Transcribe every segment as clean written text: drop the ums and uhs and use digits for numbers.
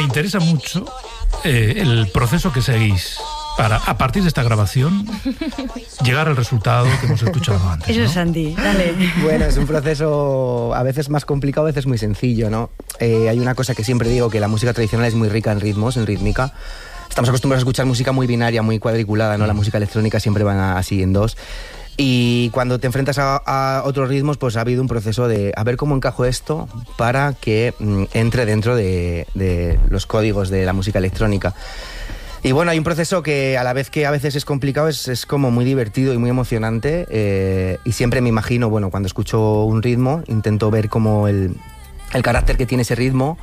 me interesa mucho el proceso que seguís para, a partir de esta grabación, llegar al resultado que hemos escuchado antes, Eso ¿no? es Santi, dale. Bueno, es un proceso a veces más complicado, a veces muy sencillo, ¿no? Hay una cosa que siempre digo, que la música tradicional es muy rica en ritmos, en rítmica. Estamos acostumbrados a escuchar música muy binaria, muy cuadriculada, ¿no? La música electrónica siempre va así en dos. Y cuando te enfrentas a otros ritmos, pues ha habido un proceso de a ver cómo encajo esto para que entre dentro de los códigos de la música electrónica. Y bueno, hay un proceso que a la vez que a veces es complicado, es como muy divertido y muy emocionante. Y siempre me imagino, bueno, cuando escucho un ritmo, intento ver como el carácter que tiene ese ritmo.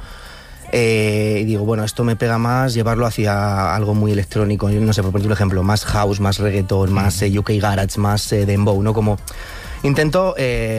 Y digo, bueno, esto me pega más llevarlo hacia algo muy electrónico. Yo no sé, por poner un ejemplo, más house, más reggaeton, más UK garage, más dembow, ¿no? Como intento,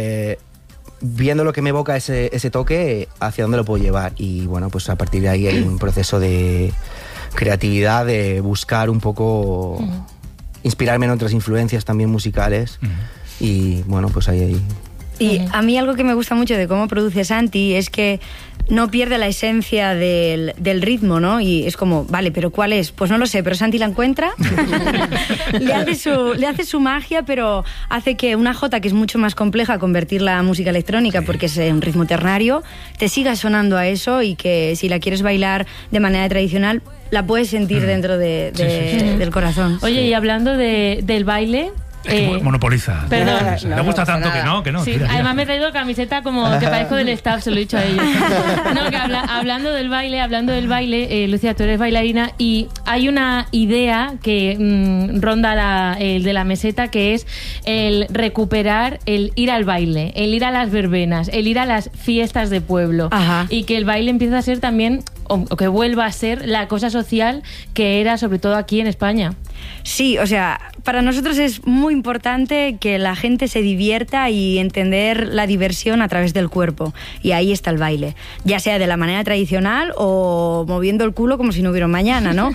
viendo lo que me evoca ese toque, hacia dónde lo puedo llevar. Y bueno, pues a partir de ahí hay un proceso de creatividad, de buscar un poco, inspirarme en otras influencias también musicales. Y bueno, pues ahí. Y a mí algo que me gusta mucho de cómo produce Santi es que no pierde la esencia del ritmo, ¿no? Y es como, vale, ¿pero cuál es? Pues no lo sé, pero Santi la encuentra, le hace su magia, pero hace que una jota que es mucho más compleja, convertirla a música electrónica, porque es un ritmo ternario, te siga sonando a eso y que si la quieres bailar de manera tradicional, la puedes sentir dentro del corazón. Oye, y hablando del baile... Es que monopoliza. Perdón. Le gusta tanto que no. Sí, Tira. además me he traído camiseta como que parezco del staff, se lo he dicho a ellos. No, que hablando del baile, Lucía, tú eres bailarina y hay una idea que ronda el de la meseta, que es el recuperar el ir al baile, el ir a las verbenas, el ir a las fiestas de pueblo. Ajá. Y que el baile empieza a ser también, o que vuelva a ser la cosa social que era sobre todo aquí en España. Sí, o sea, para nosotros es muy importante que la gente se divierta y entender la diversión a través del cuerpo. Y ahí está el baile. Ya sea de la manera tradicional o moviendo el culo como si no hubiera un mañana, ¿no?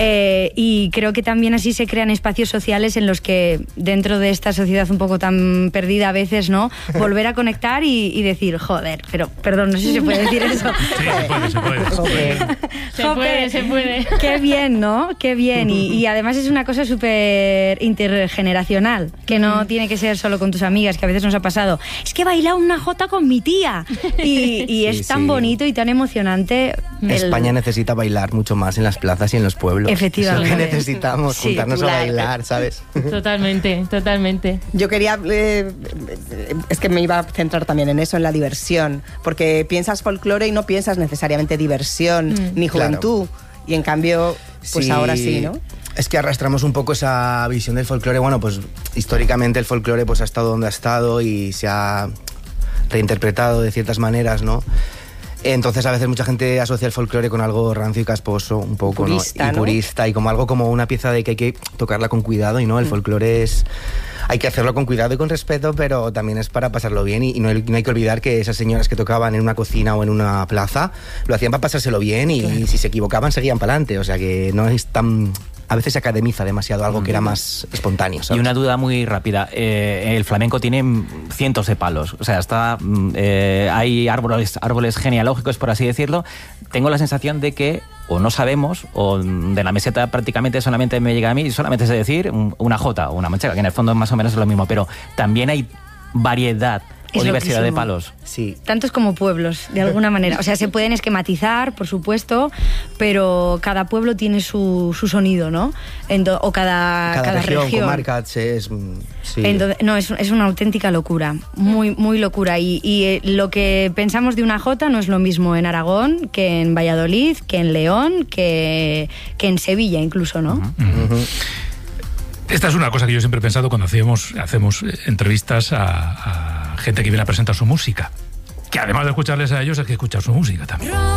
Y creo que también así se crean espacios sociales en los que, dentro de esta sociedad un poco tan perdida a veces, ¿no? Volver a conectar y decir, joder, pero perdón, no sé si se puede decir eso. Sí, Se puede. Qué bien, ¿no? Qué bien. Y además es una cosa súper intergeneracional, que no tiene que ser solo con tus amigas, que a veces nos ha pasado. Es que he bailado una jota con mi tía. Y es tan bonito y tan emocionante. España necesita bailar mucho más en las plazas y en los pueblos. Efectivamente. Es lo que necesitamos, Sí, juntarnos a bailar, ¿sabes? Totalmente. Yo quería, es que me iba a centrar también en eso, en la diversión, porque piensas folclore y no piensas necesariamente diversión ni juventud, y en cambio, pues Sí. ahora sí, ¿no? Es que arrastramos un poco esa visión del folclore. Bueno, pues históricamente el folclore pues ha estado donde ha estado y se ha reinterpretado de ciertas maneras, ¿no? Entonces a veces mucha gente asocia el folclore con algo rancio y casposo, un poco, purista, ¿no? Y purista, y como algo, como una pieza de que hay que tocarla con cuidado, y no, el folclore es... Hay que hacerlo con cuidado y con respeto, pero también es para pasarlo bien, y no hay que olvidar que esas señoras que tocaban en una cocina o en una plaza lo hacían para pasárselo bien, y si se equivocaban seguían para adelante, o sea que no es tan... A veces se academiza demasiado algo que era más espontáneo, ¿sabes? Y una duda muy rápida. El flamenco tiene cientos de palos. O sea, hay árboles genealógicos, por así decirlo. Tengo la sensación de que o no sabemos, o de la meseta prácticamente solamente me llega a mí, solamente sé decir una jota o una manchega, que en el fondo más o menos es lo mismo. Pero también hay variedad o diversidad de palos. Sí. Tantos como pueblos, de alguna manera. O sea, se pueden esquematizar, por supuesto, pero cada pueblo tiene su sonido, ¿no? O cada región. Comarca, es... Sí. Entonces, no, es una auténtica locura, muy, muy locura. Y lo que pensamos de una jota no es lo mismo en Aragón, que en Valladolid, que en León, que en Sevilla incluso, ¿no? Esta es una cosa que yo siempre he pensado cuando hacemos entrevistas a gente que viene a presentar su música. Que además de escucharles a ellos, hay que escuchar su música también.